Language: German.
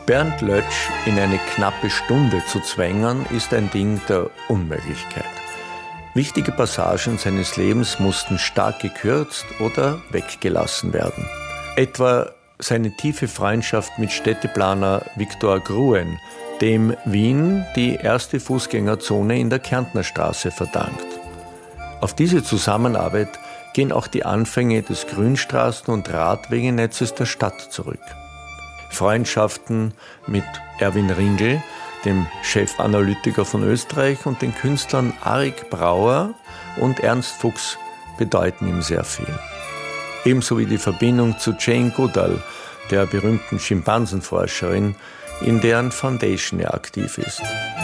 Bernd Lötsch in eine knappe Stunde zu zwängen, ist ein Ding der Unmöglichkeit. Wichtige Passagen seines Lebens mussten stark gekürzt oder weggelassen werden. Etwa seine tiefe Freundschaft mit Städteplaner Viktor Gruen, dem Wien die erste Fußgängerzone in der Kärntnerstraße verdankt. Auf diese Zusammenarbeit gehen auch die Anfänge des Grünstraßen- und Radwegenetzes der Stadt zurück. Freundschaften mit Erwin Ringel, dem Chefanalytiker von Österreich, und den Künstlern Arik Brauer und Ernst Fuchs bedeuten ihm sehr viel. Ebenso wie die Verbindung zu Jane Goodall, der berühmten Schimpansenforscherin, in deren Foundation er aktiv ist.